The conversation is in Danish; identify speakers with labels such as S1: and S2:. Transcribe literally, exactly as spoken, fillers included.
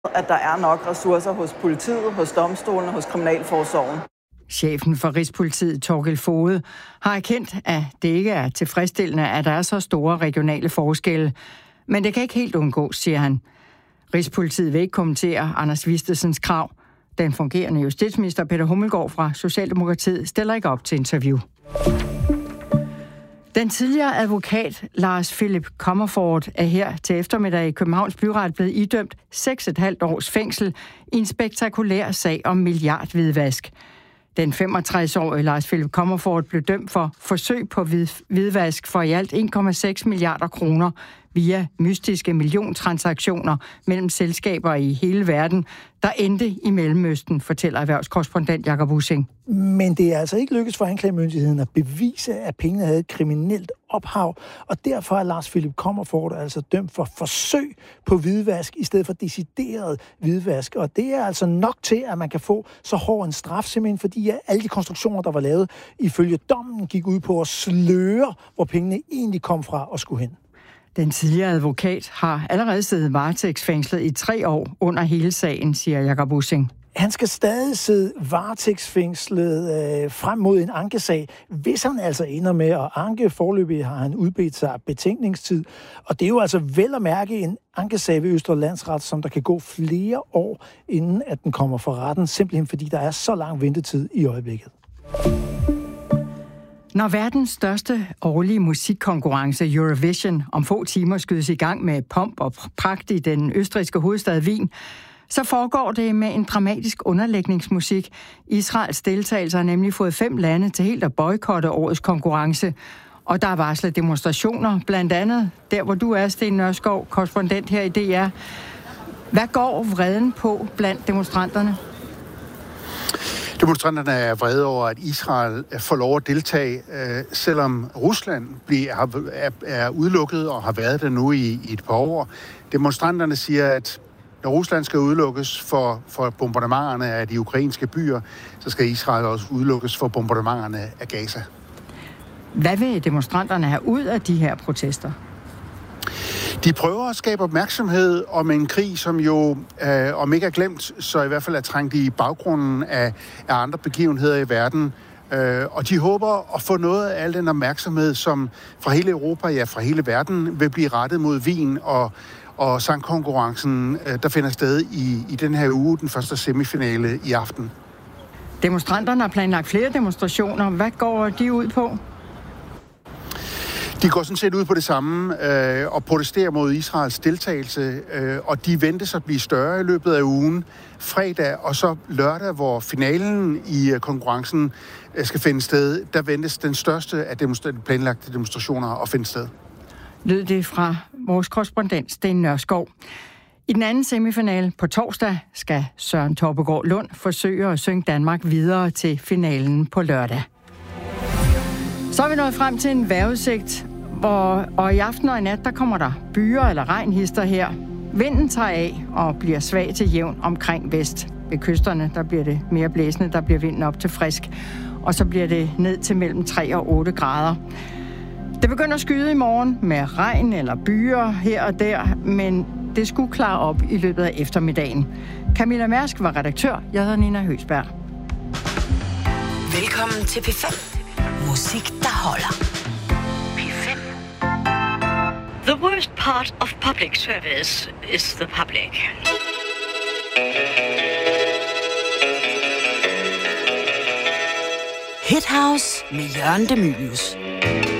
S1: at der er nok ressourcer hos politiet, hos domstolene, hos kriminalforsorgen.
S2: Chefen for Rigspolitiet, Torgild Foged, har erkendt, at det ikke er tilfredsstillende, at der er så store regionale forskelle. Men det kan ikke helt undgås, siger han. Rigspolitiet vil ikke kommentere Anders Vistesens krav. Den fungerende justitsminister Peter Hummelgaard fra Socialdemokratiet stiller ikke op til interview. Den tidligere advokat Lars Philip Comerford er her til eftermiddag i Københavns Byret blevet idømt seks komma fem års fængsel i en spektakulær sag om milliardhvidvask. Den femogtres-årige Lars Philip Comerford blev dømt for forsøg på hvidvask for i alt en komma seks milliarder kroner via mystiske milliontransaktioner mellem selskaber i hele verden, der endte i Mellemøsten, fortæller erhvervskorrespondent Jakob Ussing.
S3: Men det er altså ikke lykkedes for anklagemyndigheden at bevise, at pengene havde et kriminelt ophav, og derfor er Lars Philip Comerford altså dømt for forsøg på hvidvask i stedet for decideret hvidvask. Og det er altså nok til, at man kan få så hård en straf, simpelthen fordi alle de konstruktioner, der var lavet ifølge dommen, gik ud på at sløre, hvor pengene egentlig kom fra og skulle hen.
S2: Den tidligere advokat har allerede siddet varetægtsfængslet i tre år under hele sagen, siger Jakob Ussing.
S3: Han skal stadig sidde varetægtsfængslet øh, frem mod en ankesag, hvis han altså ender med at anke. Foreløbig har han udbedt sig betænkningstid, og det er jo altså vel at mærke en ankesag ved Østre Landsret, som der kan gå flere år, inden at den kommer for retten, simpelthen fordi der er så lang ventetid i øjeblikket.
S2: Når verdens største årlige musikkonkurrence Eurovision om få timer skydes i gang med pomp og pragt i den østrigske hovedstad Wien, så foregår det med en dramatisk underlægningsmusik. Israels deltagelse har nemlig fået fem lande til helt at boykotte årets konkurrence. Og der er varslet demonstrationer, blandt andet der, hvor du er, Sten Nørskov, korrespondent her i D R. Hvad går vreden på blandt demonstranterne?
S4: Demonstranterne er vrede over, at Israel får lov at deltage, øh, selvom Rusland bliver, er, er udelukket og har været der nu i, i et par år. Demonstranterne siger, at når Rusland skal udelukkes for, for bombardementerne af de ukrainske byer, så skal Israel også udelukkes for bombardementerne af Gaza.
S2: Hvad vil demonstranterne have ud af de her protester?
S4: De prøver at skabe opmærksomhed om en krig, som jo, øh, om ikke er glemt, så i hvert fald er trængt i baggrunden af, af andre begivenheder i verden. Øh, og de håber at få noget af al den opmærksomhed, som fra hele Europa, ja fra hele verden, vil blive rettet mod Wien og, og sangkonkurrencen, øh, der finder sted i, i den her uge, den første semifinale i aften.
S2: Demonstranterne har planlagt flere demonstrationer. Hvad går de ud på?
S4: De går sådan set ud på det samme øh, og protesterer mod Israels deltagelse, øh, og de ventes at blive større i løbet af ugen. Fredag og så lørdag, hvor finalen i øh, konkurrencen øh, skal finde sted, der ventes den største af demonstra- planlagte demonstrationer at finde sted.
S2: Lød det fra vores korrespondent Sten Nørskov. I den anden semifinale på torsdag skal Søren Torpegaard Lund forsøge at synge Danmark videre til finalen på lørdag. Så er vi nået frem til en vejrudsigt, hvor, og i aften og i nat, der kommer der byer eller regnhister her. Vinden tager af og bliver svag til jævn omkring vest. Ved kysterne, der bliver det mere blæsende, der bliver vinden op til frisk. Og så bliver det ned til mellem tre og otte grader. Det begynder at skyde i morgen med regn eller byer her og der, men det skulle klare op i løbet af eftermiddagen. Camilla Mærsk var redaktør. Jeg hedder Nina Høsberg.
S5: Velkommen til P fem. Musik, der holder. P fem.
S6: The worst part of public service is the public.
S5: Hit House med Jørgen De Mylius.